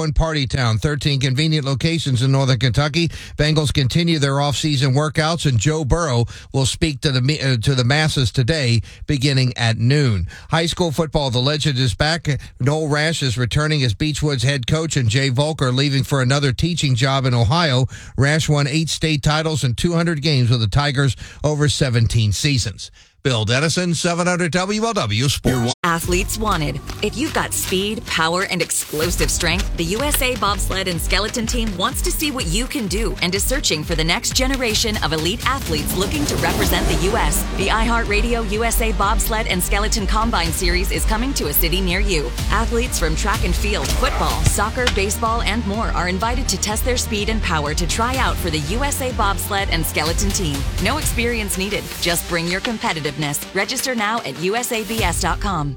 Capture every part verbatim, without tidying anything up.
in Party Town, thirteen convenient locations in northern Kentucky. Bengals continue their offseason workouts, and Joe Burrow will speak to the uh, to the masses today, beginning at noon. High school football, the legend is back. Noel Rash is returning as Beechwood's head coach, and Jay Volker leaving for another teaching job in Ohio. Rash won eight state titles and two hundred games with the Tigers over seventeen seasons. Bill Dennison, seven hundred W L W Sports. Athletes wanted. If you've got speed, power, and explosive strength, the U S A Bobsled and Skeleton Team wants to see what you can do and is searching for the next generation of elite athletes looking to represent the U S The iHeartRadio U S A Bobsled and Skeleton Combine Series is coming to a city near you. Athletes from track and field, football, soccer, baseball, and more are invited to test their speed and power to try out for the U S A Bobsled and Skeleton Team. No experience needed. Just bring your competitiveness. Register now at U S A B S dot com.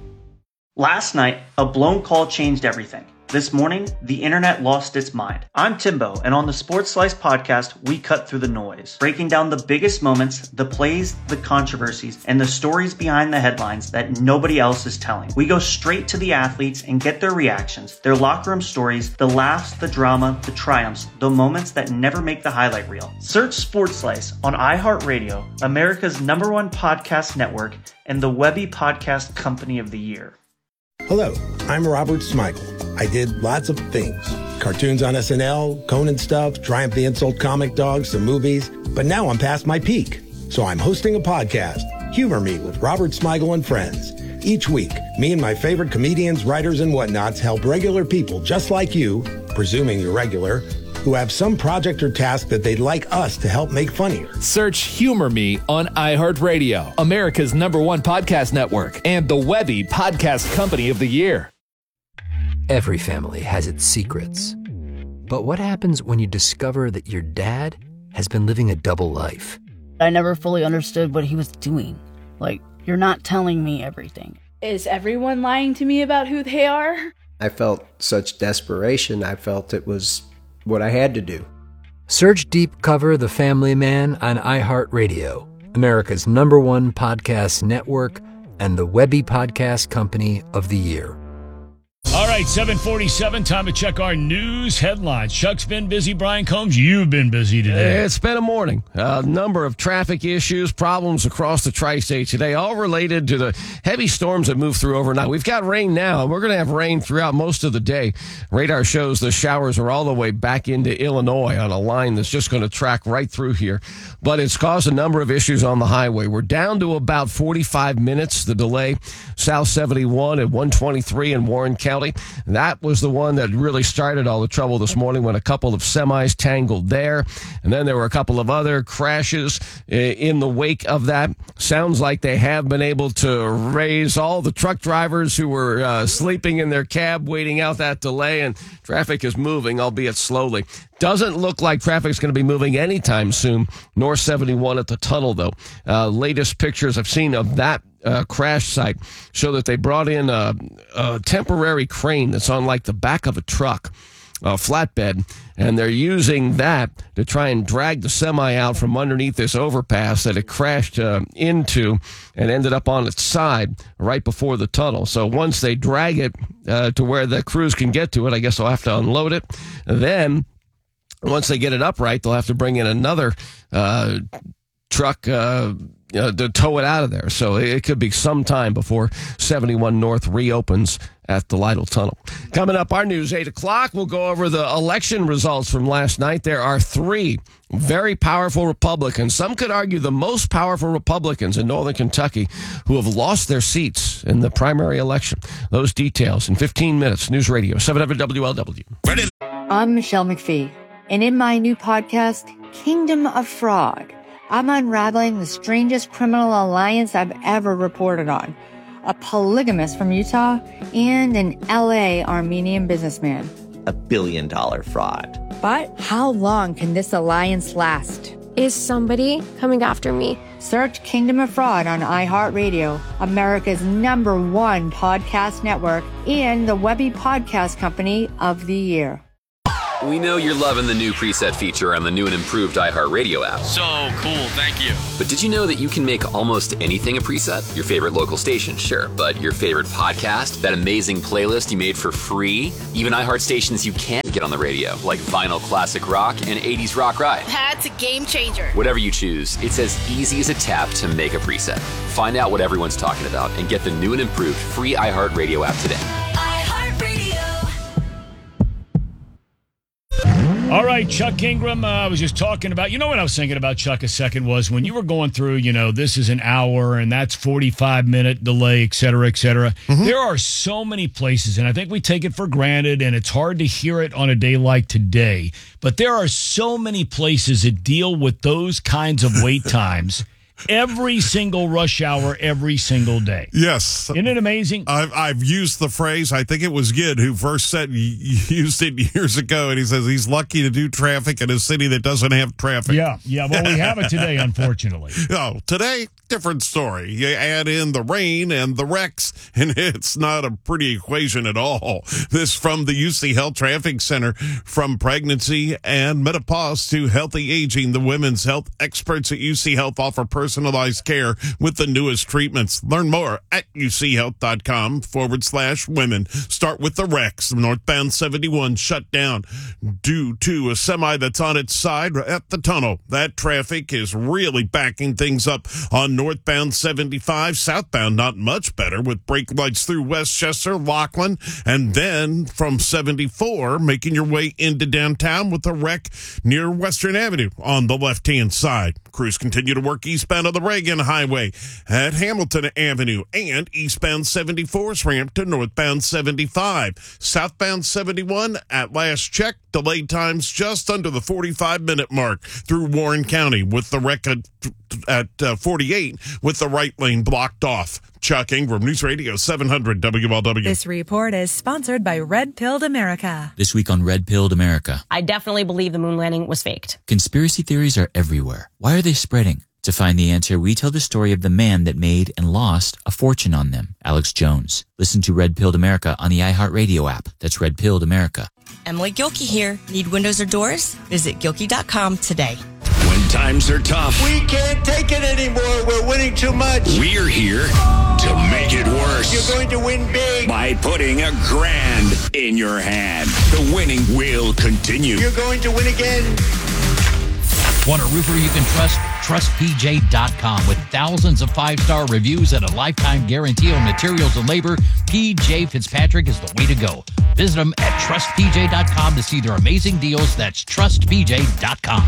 Last night, a blown call changed everything. This morning, the internet lost its mind. I'm Timbo, and on the Sports Slice podcast, we cut through the noise, breaking down the biggest moments, the plays, the controversies, and the stories behind the headlines that nobody else is telling. We go straight to the athletes and get their reactions, their locker room stories, the laughs, the drama, the triumphs, the moments that never make the highlight reel. Search Sports Slice on iHeartRadio, America's number one podcast network, and the Webby Podcast Company of the Year. Hello, I'm Robert Smigel. I did lots of things. Cartoons on S N L, Conan stuff, Triumph the Insult comic dogs, some movies. But now I'm past my peak. So I'm hosting a podcast, Humor Me with Robert Smigel and Friends. Each week, me and my favorite comedians, writers, and whatnots help regular people just like you, presuming you're regular, who have some project or task that they'd like us to help make funnier. Search Humor Me on iHeartRadio, America's number one podcast network, and the Webby Podcast Company of the Year. Every family has its secrets. But what happens when you discover that your dad has been living a double life? I never fully understood what he was doing. Like, you're not telling me everything. Is everyone lying to me about who they are? I felt such desperation. I felt it was what I had to do. Search Deep Cover The Family Man on iHeartRadio, America's number one podcast network, and the Webby Podcast Company of the Year. All right, seven forty-seven, time to check our news headlines. Chuck's been busy. Brian Combs, you've been busy today. It's been a morning. A number of traffic issues, problems across the tri-state today, all related to the heavy storms that moved through overnight. We've got rain now, and we're going to have rain throughout most of the day. Radar shows the showers are all the way back into Illinois on a line that's just going to track right through here. But it's caused a number of issues on the highway. We're down to about forty-five minutes, the delay. South seventy-one at one twenty-three in Warren County. That was the one that really started all the trouble this morning when a couple of semis tangled there. And then there were a couple of other crashes in the wake of that. Sounds like they have been able to raise all the truck drivers who were uh, sleeping in their cab waiting out that delay, and traffic is moving, albeit slowly. Doesn't look like traffic is going to be moving anytime soon. North seventy-one at the tunnel, though. Uh, latest pictures I've seen of that uh, crash site show that they brought in a, a temporary crane that's on like the back of a truck, a flatbed, and they're using that to try and drag the semi out from underneath this overpass that it crashed uh, into and ended up on its side right before the tunnel. So once they drag it uh, to where the crews can get to it, I guess they'll have to unload it. Then once they get it upright, they'll have to bring in another uh, truck uh, uh, to tow it out of there. So it could be some time before seventy-one North reopens at the Lytle Tunnel. Coming up, our news, eight o'clock, we'll go over the election results from last night. There are three very powerful Republicans, some could argue the most powerful Republicans in Northern Kentucky, who have lost their seats in the primary election. Those details in fifteen minutes. News Radio, seven hundred W L W. Ready? I'm Michelle McPhee, and in my new podcast, Kingdom of Fraud, I'm unraveling the strangest criminal alliance I've ever reported on. A polygamist from Utah and an L A Armenian businessman. A billion dollar fraud. But how long can this alliance last? Is somebody coming after me? Search Kingdom of Fraud on iHeartRadio, America's number one podcast network, and the Webby Podcast Company of the Year. We know you're loving the new preset feature on the new and improved iHeartRadio app. So cool, thank you. But did you know that you can make almost anything a preset? Your favorite local station, sure, but your favorite podcast, that amazing playlist you made for free, even iHeart stations you can't get on the radio, like Vinyl Classic Rock and eighties Rock Ride. That's a game changer. Whatever you choose, it's as easy as a tap to make a preset. Find out what everyone's talking about and get the new and improved free iHeartRadio app today. All right, Chuck Ingram, uh, I was just talking about, you know what I was thinking about, Chuck, a second was when you were going through, you know, this is an hour and that's forty-five minute delay, et cetera, et cetera. Mm-hmm. There are so many places, and I think we take it for granted, and it's hard to hear it on a day like today, but there are so many places that deal with those kinds of wait times. Every single rush hour, every single day. Yes. Isn't it amazing? I've, I've used the phrase, I think it was Gid who first said, used it years ago, and he says he's lucky to do traffic in a city that doesn't have traffic. Yeah, yeah. Well, we have it today, unfortunately. Oh, today, different story. You add in the rain and the wrecks, and it's not a pretty equation at all. This from the U C Health Traffic Center. From pregnancy and menopause to healthy aging, the women's health experts at U C Health offer personal personalized care with the newest treatments. Learn more at uchealth.com forward slash women. Start with the wrecks. Northbound seventy-one shut down due to a semi that's on its side at the tunnel. That traffic is really backing things up on northbound seventy-five. Southbound not much better with brake lights through Westchester, Laughlin, and then from seventy-four making your way into downtown with a wreck near Western Avenue on the left-hand side. Crews continue to work eastbound of the Reagan Highway at Hamilton Avenue and eastbound seventy-four's ramp to northbound seventy-five. Southbound seventy-one at last check, delayed times just under the forty-five minute mark through Warren County with the wreck at, at uh, forty-eight with the right lane blocked off. Chuck Ingram, News Radio seven hundred W L W. This report is sponsored by Red Pilled America. This week on Red Pilled America. I definitely believe the moon landing was faked. Conspiracy theories are everywhere. Why are they spreading? To find the answer, we tell the story of the man that made and lost a fortune on them, Alex Jones. Listen to Red Pilled America on the iHeartRadio app. That's Red Pilled America. Emily Gilkey here. Need windows or doors? Visit Gilkey dot com today. When times are tough, we can't take it anymore. We're winning too much. We're here to make it worse. You're going to win big by putting a grand in your hand. The winning will continue. You're going to win again. Want a roofer you can trust? Trust P J dot com. With thousands of five-star reviews and a lifetime guarantee on materials and labor, P J Fitzpatrick is the way to go. Visit them at Trust P J dot com to see their amazing deals. That's Trust P J dot com.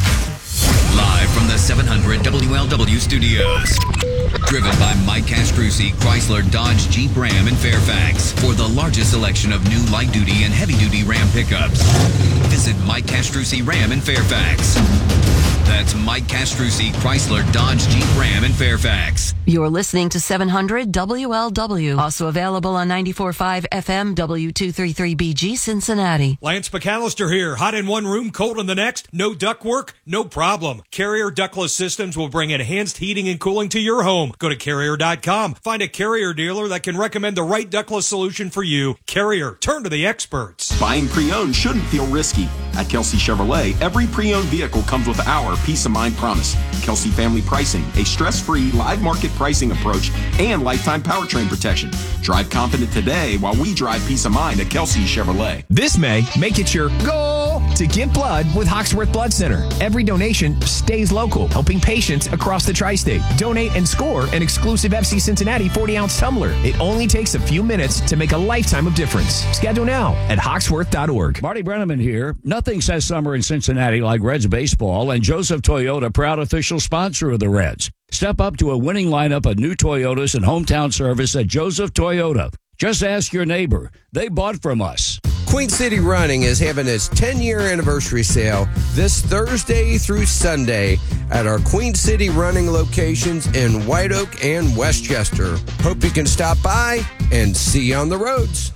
Live from the seven hundred W L W studios. Driven by Mike Castrucci, Chrysler, Dodge, Jeep, Ram in Fairfax. For the largest selection of new light-duty and heavy-duty Ram pickups. Visit Mike Castrucci Ram in Fairfax. That's Mike Castrucci, Chrysler, Dodge, Jeep, Ram in Fairfax. You're listening to seven hundred W L W. Also available on ninety-four point five F M W two thirty-three B G Cincinnati. Lance McAllister here. Hot in one room, cold in the next. No ductwork? No problem. Carrier Ductless Systems will bring enhanced heating and cooling to your home. Go to Carrier dot com. Find a Carrier dealer that can recommend the right ductless solution for you. Carrier, turn to the experts. Buying pre-owned shouldn't feel risky. At Kelsey Chevrolet, every pre-owned vehicle comes with our peace of mind promise. Kelsey Family Pricing, a stress-free live market pricing approach, and lifetime powertrain protection. Drive confident today while we drive peace of mind at Kelsey Chevrolet. This May, make it your goal to give blood with Hawksworth Blood Center. Every donation stays local, helping patients across the tri-state. Donate and score an exclusive F C Cincinnati forty ounce tumbler. It only takes a few minutes to make a lifetime of difference. Schedule now at hawksworth dot org. Marty Brenneman here. Nothing says summer in Cincinnati like Reds baseball, and Joseph Toyota, proud official sponsor of the Reds. Step up to a winning lineup of new Toyotas and hometown service at Joseph Toyota. Just ask your neighbor. They bought from us. Queen City Running is having its ten-year anniversary sale this Thursday through Sunday at our Queen City Running locations in White Oak and Westchester. Hope you can stop by and see you on the roads.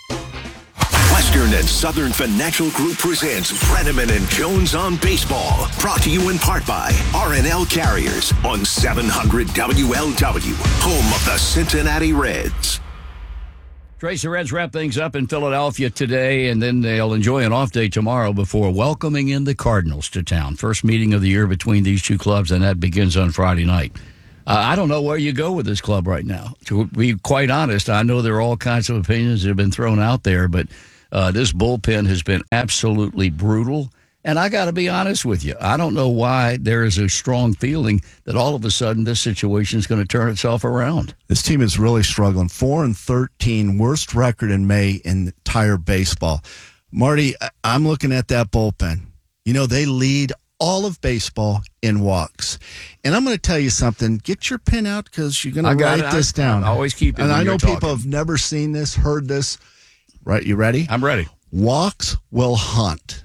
Western and Southern Financial Group presents Brenneman and Jones on Baseball. Brought to you in part by R and L Carriers on seven hundred W L W, home of the Cincinnati Reds. Trace, the Reds wrap things up in Philadelphia today, and then they'll enjoy an off day tomorrow before welcoming in the Cardinals to town. First meeting of the year between these two clubs, and that begins on Friday night. Uh, I don't know where you go with this club right now. To be quite honest, I know there are all kinds of opinions that have been thrown out there, but uh, this bullpen has been absolutely brutal. And I got to be honest with you. I don't know why there is a strong feeling that all of a sudden this situation is going to turn itself around. This team is really struggling. four and thirteen, worst record in May in entire baseball. Marty, I'm looking at that bullpen. You know, they lead all of baseball in walks. And I'm going to tell you something. Get your pen out because you're going to write it. this I, down. I always keep it. And when I know you're people talking. have never seen this, heard this. Right, you ready? I'm ready. Walks will hunt.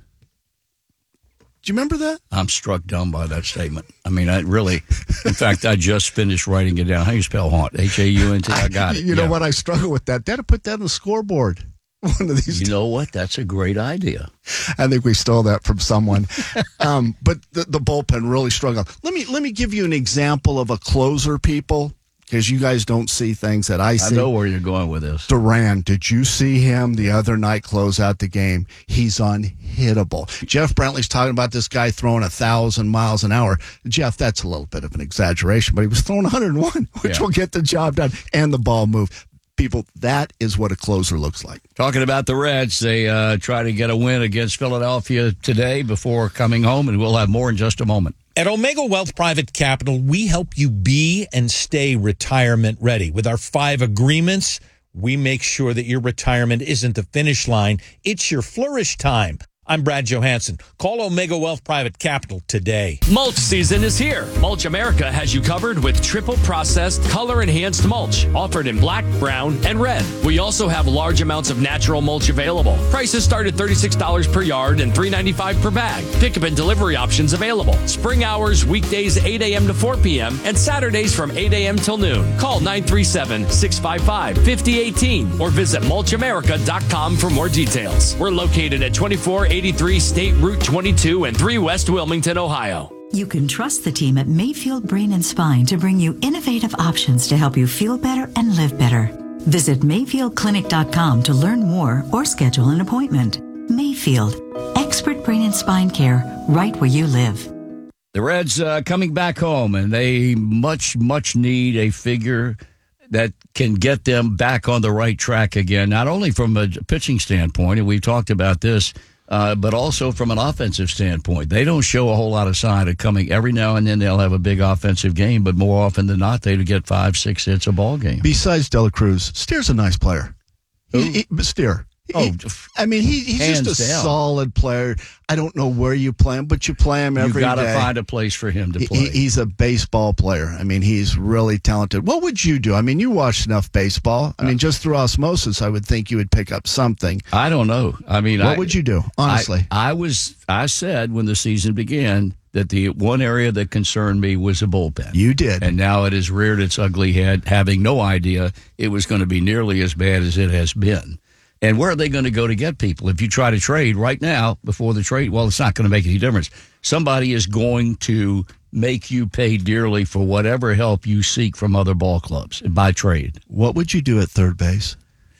Do you remember that? I'm struck dumb by that statement. I mean, I really, in fact, I just finished writing it down. How do you spell haunt? H A U N T. I got it. You know yeah. what? I struggle with that. Dad, put that on the scoreboard. One of these. You know what? That's a great idea. I think we stole that from someone. um, but the, the bullpen really struggled. Let me let me give you an example of a closer, people, because you guys don't see things that I see. I know where you're going with this. Duran, did you see him the other night close out the game? He's unhittable. Jeff Brantley's talking about this guy throwing a thousand miles an hour. Jeff, that's a little bit of an exaggeration, but he was throwing one hundred one, which yeah. will get the job done, and the ball move. People, that is what a closer looks like. Talking about the Reds, they uh, try to get a win against Philadelphia today before coming home, and we'll have more in just a moment. At Omega Wealth Private Capital, we help you be and stay retirement ready. With our five agreements, we make sure that your retirement isn't the finish line. It's your flourish time. I'm Brad Johansson. Call Omega Wealth Private Capital today. Mulch season is here. Mulch America has you covered with triple processed, color-enhanced mulch offered in black, brown, and red. We also have large amounts of natural mulch available. Prices start at thirty-six dollars per yard and three dollars and ninety-five cents per bag. Pickup and delivery options available. Spring hours, weekdays eight a.m. to four p.m. and Saturdays from eight a.m. till noon. Call nine three seven, six five five, five oh one eight or visit mulch america dot com for more details. We're located at twenty-four eighty-three State Route twenty-two and three West Wilmington, Ohio. You can trust the team at Mayfield Brain and Spine to bring you innovative options to help you feel better and live better. Visit mayfield clinic dot com to learn more or schedule an appointment. Mayfield, expert brain and spine care right where you live. The Reds uh, coming back home, and they much, much need a figure that can get them back on the right track again, not only from a pitching standpoint, and we've talked about this, Uh, but also from an offensive standpoint. They don't show a whole lot of sign of coming. Every now and then they'll have a big offensive game, but more often than not, they get five, six hits a ball game. Besides Dela Cruz, Steer's a nice player. He, he, Steer. Oh, he, I mean, he, he's just a down. solid player. I don't know where you play him, but you play him every day. You've got to find a place for him to play. He, he's a baseball player. I mean, he's really talented. What would you do? I mean, you watched enough baseball. I mean, just through osmosis, I would think you would pick up something. I don't know. I mean, what I, would you do, honestly? I, I was. I said when the season began that the one area that concerned me was the bullpen. You did. And now it has reared its ugly head, having no idea it was going to be nearly as bad as it has been. And where are they going to go to get people? If you try to trade right now before the trade, well, it's not going to make any difference. Somebody is going to make you pay dearly for whatever help you seek from other ball clubs by trade. What would you do at third base?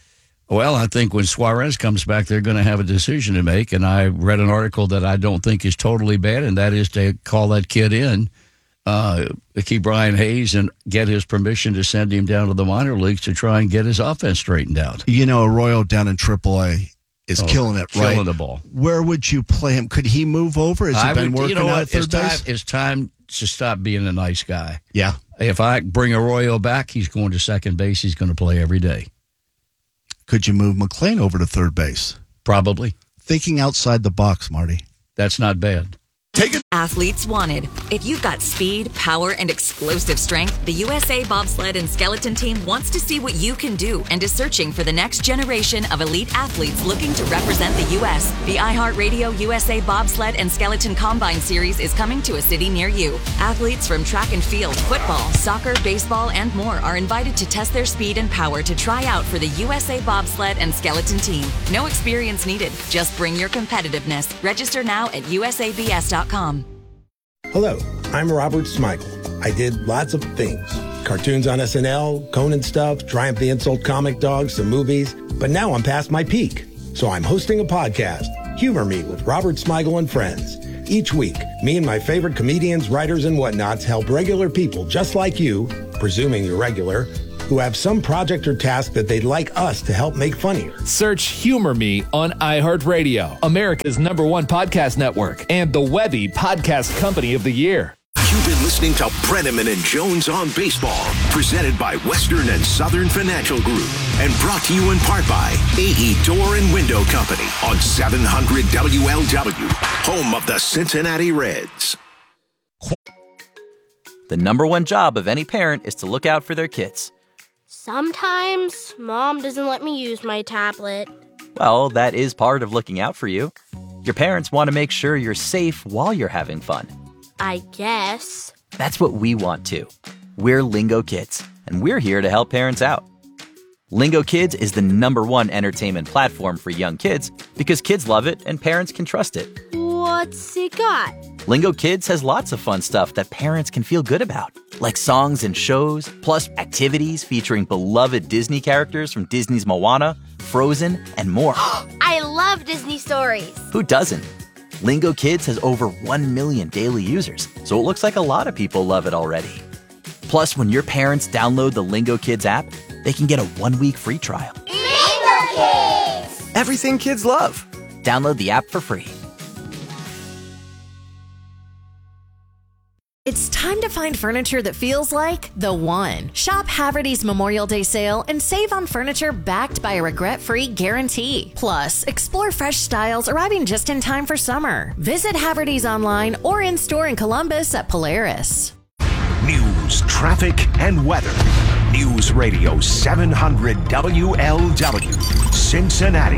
Well, I think when Suarez comes back, they're going to have a decision to make. And I read an article that I don't think is totally bad, and that is to call that kid in, uh, keep Brian Hayes, and get his permission to send him down to the minor leagues to try and get his offense straightened out. You know, Arroyo down in triple A is oh, killing it, right? Killing the ball. Where would you play him? Could he move over? Has he I been would, working you know out what? at third it's time, base? It's time to stop being a nice guy. Yeah. If I bring Arroyo back, he's going to second base. He's going to play every day. Could you move McClain over to third base? Probably. Thinking outside the box, Marty. That's not bad. Take it. Athletes wanted. If you've got speed, power, and explosive strength, the U S A Bobsled and Skeleton Team wants to see what you can do and is searching for the next generation of elite athletes looking to represent the U S The iHeartRadio U S A Bobsled and Skeleton Combine Series is coming to a city near you. Athletes from track and field, football, soccer, baseball, and more are invited to test their speed and power to try out for the U S A Bobsled and Skeleton Team. No experience needed. Just bring your competitiveness. Register now at U S A B S dot com. Hello, I'm Robert Smigel. I did lots of things. Cartoons on S N L, Conan stuff, Triumph the Insult comic dogs, some movies. But now I'm past my peak. So I'm hosting a podcast, Humor Me with Robert Smigel and Friends. Each week, me and my favorite comedians, writers, and whatnots help regular people just like you, presuming you're regular, who have some project or task that they'd like us to help make funnier. Search Humor Me on iHeartRadio, America's number one podcast network, and the Webby Podcast Company of the Year. You've been listening to Brenneman and Jones on Baseball, presented by Western and Southern Financial Group, and brought to you in part by A E Door and Window Company on seven hundred W L W, home of the Cincinnati Reds. The number one job of any parent is to look out for their kids. Sometimes Mom doesn't let me use my tablet. Well, that is part of looking out for you. Your parents want to make sure you're safe while you're having fun. I guess. That's what we want too. We're Lingo Kids, and we're here to help parents out. Lingo Kids is the number one entertainment platform for young kids because kids love it and parents can trust it. What's it got? Lingo Kids has lots of fun stuff that parents can feel good about, like songs and shows, plus activities featuring beloved Disney characters from Disney's Moana, Frozen, and more. I love Disney stories. Who doesn't? Lingo Kids has over one million daily users, so it looks like a lot of people love it already. Plus, when your parents download the Lingo Kids app, they can get a one-week free trial. Lingo Kids! Everything kids love. Download the app for free. It's time to find furniture that feels like the one. Shop Haverty's Memorial Day sale and save on furniture backed by a regret-free guarantee. Plus, explore fresh styles arriving just in time for summer. Visit Haverty's online or in-store in Columbus at Polaris. News, traffic, and weather. News Radio seven hundred W L W, Cincinnati.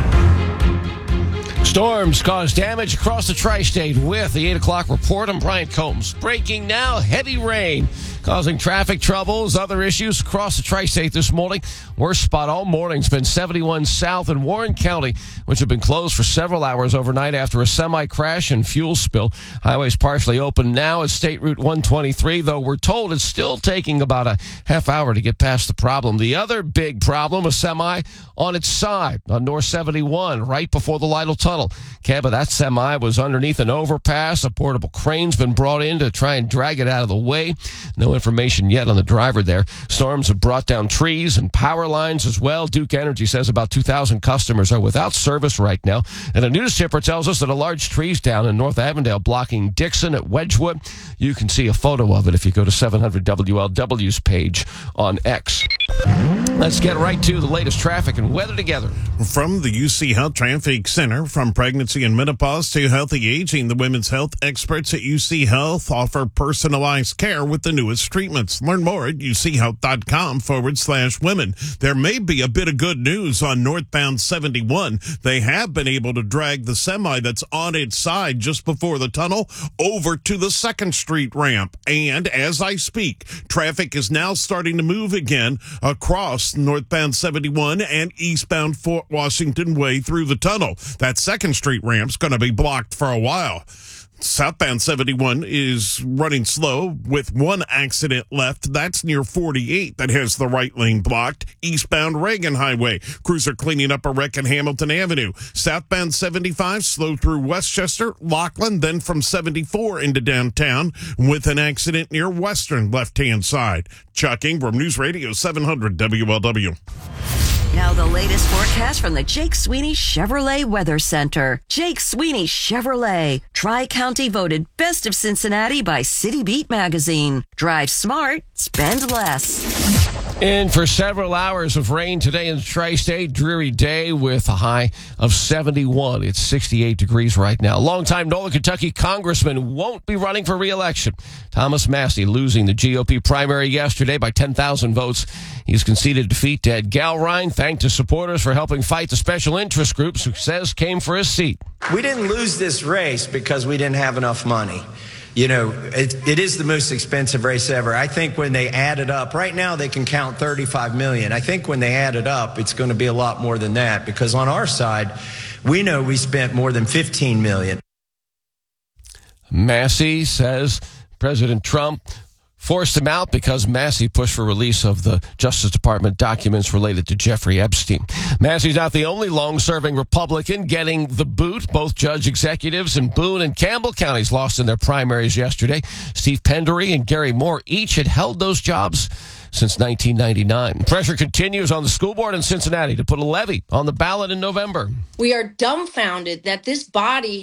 Storms caused damage across the tri-state with the eight o'clock report. I'm Brian Combs. Breaking now, heavy rain causing traffic troubles, other issues across the tri-state this morning. Worst spot all morning has been seventy-one South in Warren County, which have been closed for several hours overnight after a semi-crash and fuel spill. Highways partially open now at State Route one twenty-three, though we're told it's still taking about a half hour to get past the problem. The other big problem, a semi on its side on North seventy-one, right before the Lytle Tunnel. Cab of that semi was underneath an overpass. A portable crane's been brought in to try and drag it out of the way. No information yet on the driver there. Storms have brought down trees and power lines as well. Duke Energy says about two thousand customers are without service right now. And a news tipper tells us that a large tree's down in North Avondale blocking Dixon at Wedgwood. You can see a photo of it if you go to seven hundred W L W's page on X. Let's get right to the latest traffic and weather together. From the U C Health Traffic Center, from pregnancy and menopause to healthy aging, the women's health experts at U C Health offer personalized care with the newest treatments. Learn more at uchealth.com forward slash women. There may be a bit of good news on northbound seventy-one. They have been able to drag the semi that's on its side just before the tunnel over to the second Street ramp. And as I speak, traffic is now starting to move again across northbound seventy-one and eastbound Fort Washington Way through the tunnel. That second Street ramp's going to be blocked for a while. Southbound seventy-one is running slow with one accident left. That's near forty-eight that has the right lane blocked. Eastbound Reagan Highway, cruiser cleaning up a wreck in Hamilton Avenue. Southbound seventy-five slow through Westchester, Lockland, then from seventy-four into downtown with an accident near Western left-hand side. Chuck Ingram, News Radio seven hundred W L W. Now the latest forecast from the Jake Sweeney Chevrolet Weather Center. Jake Sweeney Chevrolet. Tri-County voted Best of Cincinnati by City Beat magazine. Drive smart, spend less. In for several hours of rain today in the tri-state. Dreary day with a high of seventy-one. It's sixty-eight degrees right now. Longtime Nolan, Kentucky congressman won't be running for re-election. Thomas Massey losing the G O P primary yesterday by ten thousand votes. He's conceded defeat to Ed Galrine. Thanked his supporters for helping fight the special interest groups who says came for his seat. We didn't lose this race because we didn't have enough money. You know, it, it is the most expensive race ever. I think when they add it up, right now they can count thirty-five million. I think when they add it up, it's going to be a lot more than that, because on our side, we know we spent more than fifteen million. Massey says President Trump forced him out because Massey pushed for release of the Justice Department documents related to Jeffrey Epstein. Massey's not the only long-serving Republican getting the boot. Both judge executives in Boone and Campbell counties lost in their primaries yesterday. Steve Pendery and Gary Moore each had held those jobs since nineteen ninety-nine. Pressure continues on the school board in Cincinnati to put a levy on the ballot in November. We are dumbfounded that this body